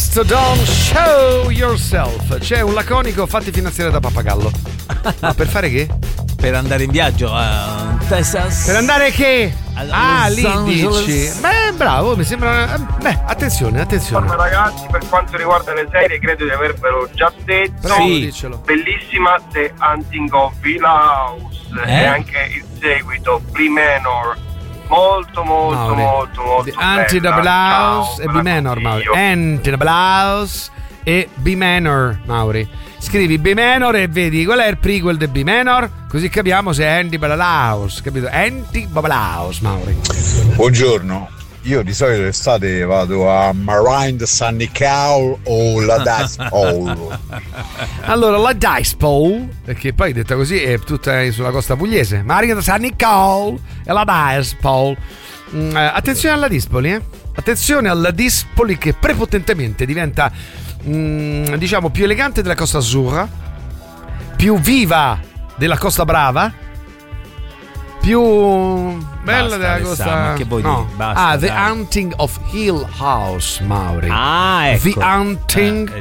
Mastodon, show yourself. C'è un laconico, fatti finanziare da Pappagallo. Ma per fare che? Per andare in viaggio a Texas. Per andare che? Lì Angeles. dici. Beh, bravo, mi sembra. Attenzione. Ma ragazzi, per quanto riguarda le serie, credo di avervelo già detto. Bravo, dicelo. Bellissima The Hunting of Hill House e anche il seguito, Bly Manor. Molto The Anti-Double House e B Manor, Mauri. Anti-Double House e B Manor, Mauri. Scrivi B Manor e vedi qual è il prequel di B Manor, così capiamo se è Anti-Double House, capito? Anti-Double House, Mauri. Buongiorno. Io di solito l'estate vado a Marine Sunny Cow o la Dice Bowl. Allora, la Dice Bowl, perché poi detta così è tutta sulla costa pugliese. Marine Sunny Cow e la Dice Bowl. Attenzione alla Dispoli, Attenzione alla Dispoli che prepotentemente diventa, diciamo, più elegante della Costa Azzurra, più viva della Costa Brava, più bella della Costa. Ma che vuoi dire? Basta, The dai. Hunting of Hill House, Mauri. Ecco. The Hunting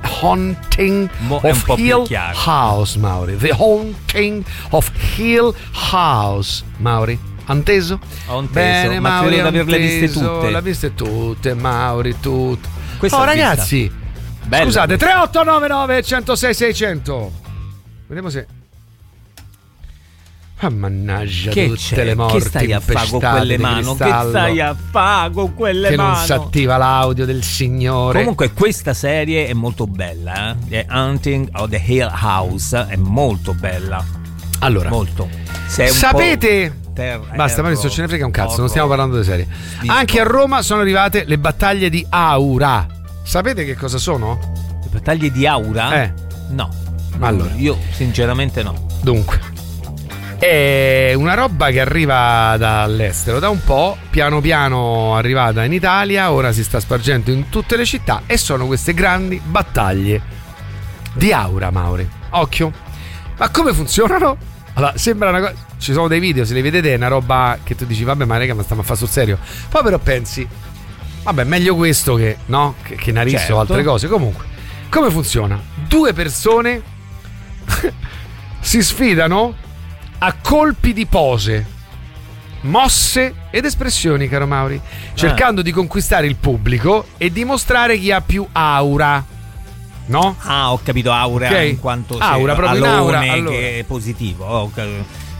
è un of po' più Hill chiaro. House, Mauri. The Hunting of Hill House, Mauri. Anteso? Ho inteso, Bene, ma Mauri, credo di averle viste tutte. Le viste tutte, Mauri, tutte. Questa Oh, l'ho vista. ragazzi, Bella. scusate, 3899 106 600. Vediamo se. Mannaggia, Che tutte c'è? le morti Che stai a fare con impestate quelle di mani? Che cristallo, stai a fare con quelle che mani? non si attiva l'audio del Signore. Comunque questa serie è molto bella, The Hunting of the Hill House è molto bella. Allora, Molto. Se è un sapete? po' Basta, Maurizio, ce ne frega un cazzo, non horror. stiamo parlando di serie. Anche a Roma sono arrivate le battaglie di Aura. Sapete che cosa sono? Le battaglie di Aura? No. Allora. Io sinceramente no. Dunque, è una roba che arriva dall'estero da un po', piano piano arrivata in Italia, ora si sta spargendo in tutte le città e sono queste grandi battaglie di Aura, Mauri. Occhio. Ma come funzionano? Allora, sembra una cosa. Ci sono dei video, se li vedete è una roba che tu dici, vabbè, ma raga, ma stiamo a fare sul serio. Poi però pensi, vabbè, meglio questo che, no? Che Narisso Certo. o altre cose. Comunque, come funziona? Due persone si sfidano a colpi di pose, mosse ed espressioni, caro Mauri, cercando di conquistare il pubblico e dimostrare chi ha più aura. No? Ho capito, aura Ok. in quanto Aura, proprio in aura, alone allora. che è positivo.